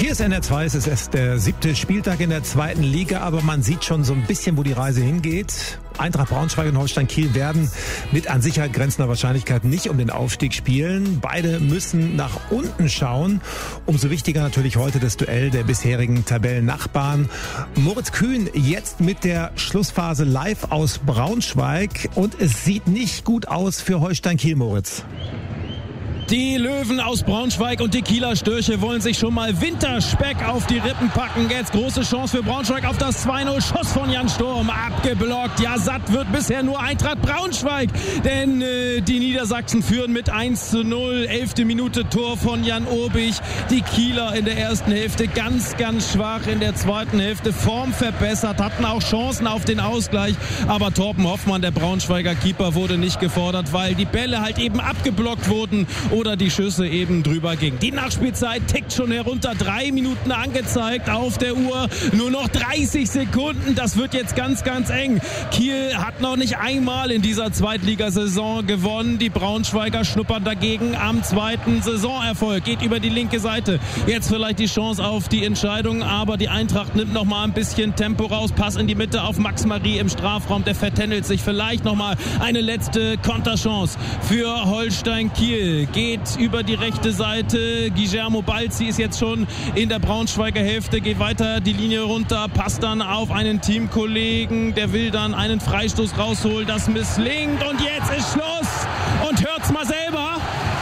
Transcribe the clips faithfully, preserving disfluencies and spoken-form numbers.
Hier ist N R zwei, es ist erst der siebte Spieltag in der zweiten Liga, aber man sieht schon so ein bisschen, wo die Reise hingeht. Eintracht Braunschweig und Holstein Kiel werden mit an Sicherheit grenzender Wahrscheinlichkeit nicht um den Aufstieg spielen. Beide müssen nach unten schauen. Umso wichtiger natürlich heute das Duell der bisherigen Tabellennachbarn. Moritz Kühn jetzt mit der Schlussphase live aus Braunschweig und es sieht nicht gut aus für Holstein Kiel, Moritz. Die Löwen aus Braunschweig und die Kieler Störche wollen sich schon mal Winterspeck auf die Rippen packen. Jetzt große Chance für Braunschweig auf das zwei null. Schuss von Jan Sturm, abgeblockt. Ja, satt wird bisher nur Eintracht Braunschweig. Denn äh, die Niedersachsen führen mit eins zu null. Elfte Minute Tor von Jan Obich. Die Kieler in der ersten Hälfte ganz, ganz schwach. In der zweiten Hälfte Form verbessert. Hatten auch Chancen auf den Ausgleich. Aber Torben Hoffmann, der Braunschweiger Keeper, wurde nicht gefordert, weil die Bälle halt eben abgeblockt wurden oder die Schüsse eben drüber ging. Die Nachspielzeit tickt schon herunter. Drei Minuten angezeigt auf der Uhr. Nur noch dreißig Sekunden. Das wird jetzt ganz, ganz eng. Kiel hat noch nicht einmal in dieser Zweitligasaison gewonnen. Die Braunschweiger schnuppern dagegen am zweiten Saisonerfolg. Geht über die linke Seite. Jetzt vielleicht die Chance auf die Entscheidung, aber die Eintracht nimmt noch mal ein bisschen Tempo raus. Pass in die Mitte auf Max Marie im Strafraum. Der vertändelt sich. Vielleicht noch mal eine letzte Konterchance für Holstein Kiel. Geht über die rechte Seite. Guillermo Balzi ist jetzt schon in der Braunschweiger Hälfte, geht weiter die Linie runter, passt dann auf einen Teamkollegen, der will dann einen Freistoß rausholen, das misslingt und jetzt ist Schluss und hört's mal selber.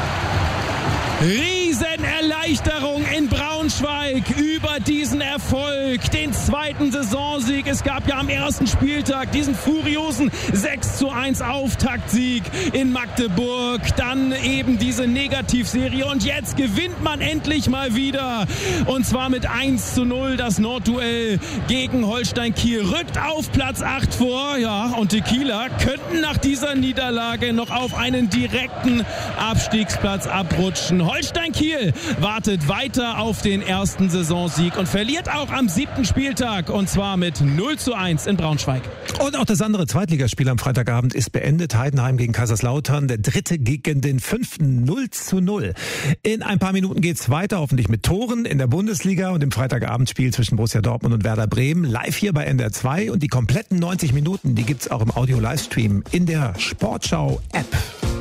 Riesenerleichterung in Braunschweig über diesen Erfolg, den zweiten Saisonsieg. Es gab ja am ersten Spieltag diesen furiosen sechs zu eins Auftaktsieg in Magdeburg, dann eben diese Negativserie und jetzt gewinnt man endlich mal wieder und zwar mit eins zu null. Das Nordduell gegen Holstein Kiel rückt auf Platz acht vor, ja, und die Kieler könnten nach dieser Niederlage noch auf einen direkten Abstiegsplatz abrutschen. Holstein Kiel wartet weiter auf den ersten Saisonsieg und verliert auch am siebten Spieltag und zwar mit null zu eins in Braunschweig. Und auch das andere Zweitligaspiel am Freitagabend ist beendet. Heidenheim gegen Kaiserslautern, der dritte gegen den fünften, null zu null. In ein paar Minuten geht's weiter, hoffentlich mit Toren in der Bundesliga und im Freitagabendspiel zwischen Borussia Dortmund und Werder Bremen. Live hier bei N D R zwei und die kompletten neunzig Minuten, die gibt's auch im Audio-Livestream in der Sportschau-App.